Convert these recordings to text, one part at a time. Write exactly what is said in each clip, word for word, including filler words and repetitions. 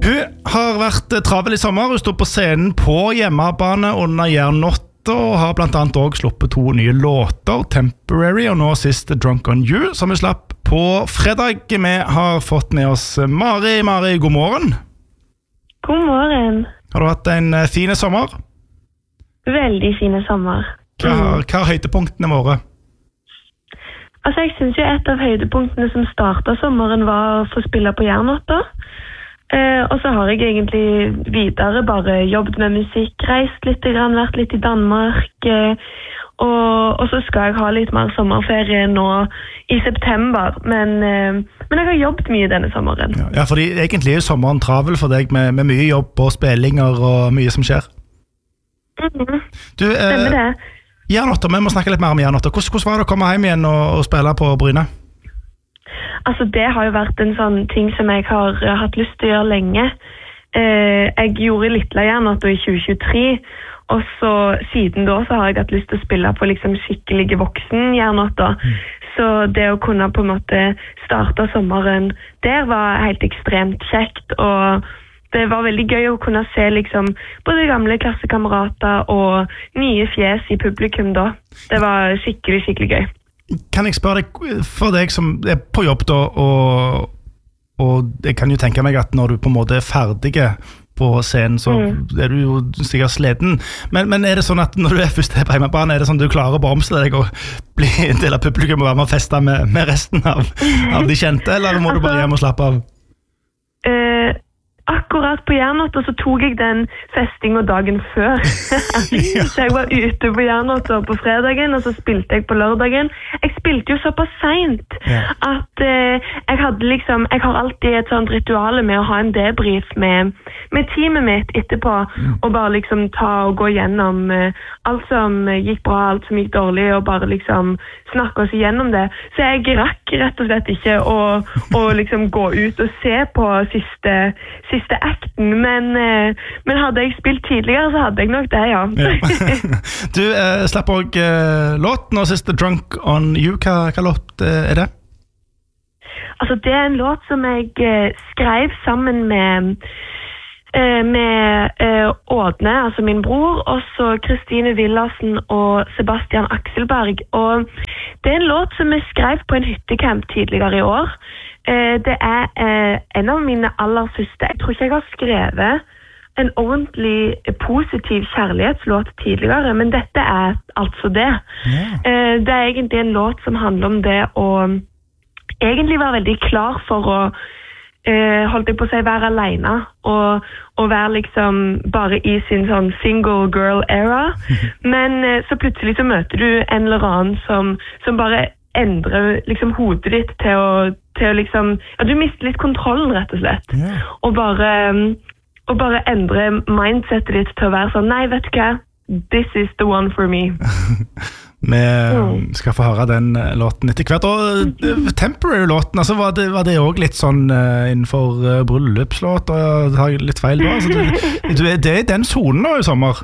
Hun har vært travel i sommer. Hun stod på scenen på hjemmebane under Jernåtta og har blant annet også sluppet to nye låter, Temporary og nå sist Drunk on You, som vi slapp på fredag. Vi har fått med oss Mari. Mari, god morgen. God morgen. Har du hatt en fin sommer? Veldig fin sommer. Hva har, hva har høydepunktene vært? Altså, jeg synes jo et av høydepunktene som startet sommeren var å få spille på Jernåtta. Eh, og så har jeg egentlig videre bare jobbet med musikk, reist litt, vært litt i Danmark. Eh, og, og så skal jeg ha litt mer sommerferie nå i september. Men, eh, men jeg har jobbet mye denne sommeren. Ja, ja, fordi egentlig er sommeren travel for deg med, med mye jobb og spillinger og mye som skjer. Mm-hmm. Du, eh, Stemmer det. Jernåtta, vi må snakke litt mer om Jernåtta. Hvordan, hvordan var det å komme hjem igjen og, og spille på Bryne? Altså, det har jo vært en sånn ting som jeg har uh, hatt lyst til å gjøre lenge. Uh, jeg gjorde litt av Jernåtta i tjue tjuetre, og så siden da så har jeg hatt lyst til å spille på liksom skikkelige voksen Jernåtta. Mm. Så det å kunne på en måte starte sommeren der var helt ekstremt kjekt, og det var veldig gøy å kunne se liksom både gamle klassekamerater og nye fjes i publikum da. Det var skikkelig, skikkelig gøy. Kan jeg spørre deg, for deg som er på jobb da, og, og jeg kan jo tenke meg at når du på en måte er ferdig på scenen, så mm. er du jo sikkert sleden. Men, men er det sånn at når du er først på hjemmebane, er det sånn at du klarer å omstille deg og bli en del av publikum og være med og feste med, med resten av, av de kjente, eller må altså, du bare hjem og slappe av? Uh, Akkurat på Jernåtta så tok jeg den festinga dagen før. Så jeg var ute på Jernåtta på fredagen, og så spilte jeg på lørdagen. Jeg spilte jo såpass sent at eh, jeg hadde liksom, jeg har alltid et sånt ritual med å ha en debrief med, med teamet mitt etterpå, og bare liksom ta og gå gjennom eh, alt som gikk bra, alt som gikk dårlig, og bare liksom snakke oss igjennom det. Så jeg rakk rett og slett ikke å, å liksom gå ut og se på siste siste akten, men, men hadde jeg spilt tidligere, så hadde jeg nok det, ja. ja. Du eh, slapp også eh, låt nå siste Drunk on You. Hva, hva låt eh, er det? Altså, det er en låt som jeg eh, skrev sammen med eh, med eh, Ådne, altså min bror, og så Kristine Villarsen og Sebastian Akselberg. Og det er en låt som jeg skrev på en hyttecamp tidligere i år. Uh, det er uh, en av mine aller første. Jeg tror ikke jeg har skrevet en ordentlig positiv kjærlighetslåt tidligere, men dette er altså det. Yeah. Uh, det er egentlig en låt som handler om det å egentlig være veldig klar for å uh, holdt jeg på å si, være alene og, og være liksom bare i sin sånn single girl era. Men uh, så plutselig så møter du en eller annen som, som bare endre liksom hodet ditt til å, til å liksom, ja, du mister litt kontrollen rett og slett. Yeah. Og bare, og bare endre mindsetet ditt til å være sånn, nei, vet du hva? This is the one for me. Vi mm. skal få høre den låten etter hvert. Og Temporary-låten, altså, var det, var det også litt sånn uh, innenfor uh, bryllupslåt, og har jeg litt feil da? Altså, du, du, det er den zonen nå i sommer?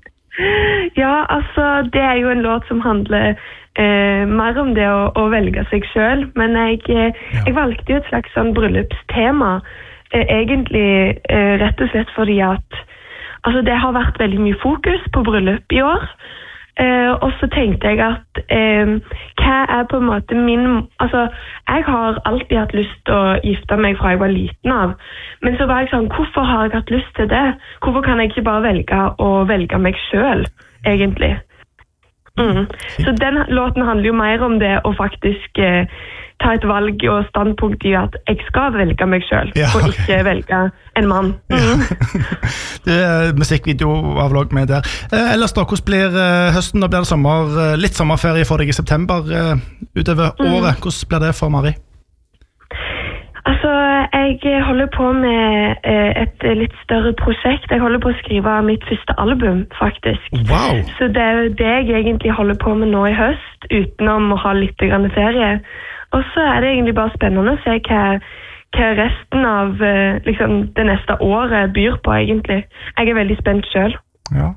Ja, altså, det er jo en låt som handler Uh, mer om det å, å velge seg selv, men jeg, uh, ja. jeg valgte jo et slags sånn bryllupstema, uh, egentlig uh, rett og slett fordi at altså, det har vært veldig mye fokus på bryllup i år, uh, og så tenkte jeg at uh, hva er på en måte min, altså jeg har alltid hatt lyst til å gifte meg fra jeg var liten av, men så var jeg sånn, hvorfor har jeg hatt lyst til det? Hvorfor kan jeg ikke bare velge å velge meg selv, egentlig? Mm. Så den låten handler jo mer om det å faktisk eh, ta et valg og standpunkt i at jeg skal velge meg selv, ja, okay. og ikke velge en mann. Mm. Ja. Det er musikkvideo-avlogg med der. Eh, ellers da, hvordan blir eh, høsten? Da blir det sommer, eh, litt sommerferie for deg i september eh, utover mm. året. Hvordan blir det for Mari? Altså, jeg holder på med eh, et litt større prosjekt. Jeg holder på å skrive mitt første album, faktisk. Wow! Så det er det jeg egentlig holder på med nå i høst, utenom å ha litt grann ferie. Og så er det egentlig bare spennende å se hva, hva resten av eh, liksom, det neste året byr på, egentlig. Jeg er veldig spent selv. Ja,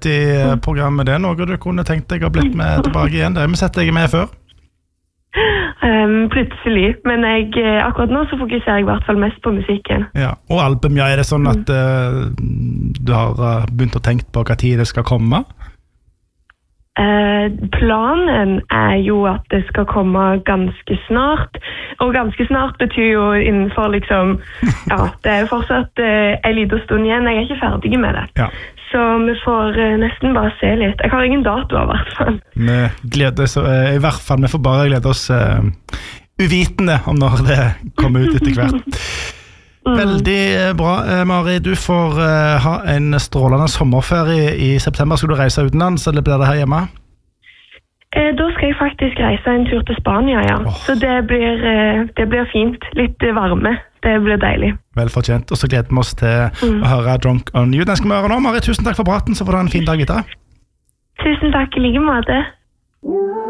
reality-programmet, det er noe du kunne tenkt deg å blitt med tilbake igjen. Det har vi sett deg med før. um, plutselig. Men jeg, akkurat nå så fokuserer jeg i hvert fall mest på musikken. Ja. Og album, ja, er det sånn at uh, du har uh, begynt å tenke på hva tid det skal komme? Uh, planen er jo at det skal komme ganske snart, og ganske snart betyr jo innenfor liksom, ja, det er jo fortsatt uh, en liten stund igjen, jeg er ikke ferdig med det. Ja. Så vi får uh, nesten bare se litt. Jeg har ingen datoer i hvert fall. Vi gleder oss, uh, i hvert fall, vi får bare glede oss uh, uvitende om når det kommer ut etter hvert. Mm. Veldig bra, Mari. Du får uh, ha en strålende sommerferie i september. Skal du reise utenlands, eller blir det her hjemme? Eh, da skal jeg faktisk reise en tur til Spania, ja. Oh. Så det blir, uh, det blir fint. Litt varme. Det blir deilig. Vel fortjent. Og så gleder vi oss til mm. å høre Drunk on You. Den skal vi høre nå. Mari, tusen takk for praten, så får du ha en fin dag videre. Tusen takk, i like måte.